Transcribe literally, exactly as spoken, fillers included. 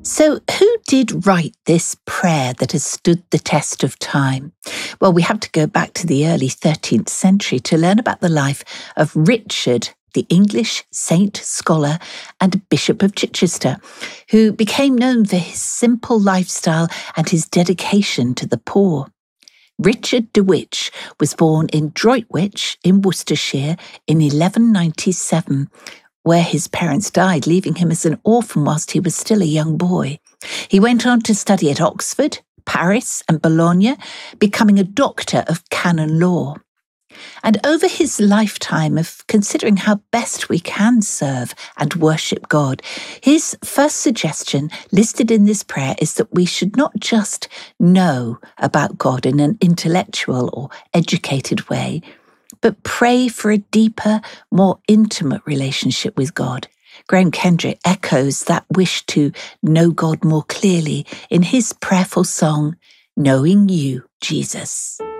So, who did write this prayer that has stood the test of time? Well, we have to go back to the early thirteenth century to learn about the life of Richard, the English saint, scholar, and Bishop of Chichester, who became known for his simple lifestyle and his dedication to the poor. Richard de Witch was born in Droitwich in Worcestershire in eleven ninety-seven, where his parents died, leaving him as an orphan whilst he was still a young boy. He went on to study at Oxford, Paris, and Bologna, becoming a doctor of canon law. And over his lifetime of considering how best we can serve and worship God, his first suggestion listed in this prayer is that we should not just know about God in an intellectual or educated way, but pray for a deeper, more intimate relationship with God. Graham Kendrick echoes that wish to know God more clearly in his prayerful song, Knowing You, Jesus.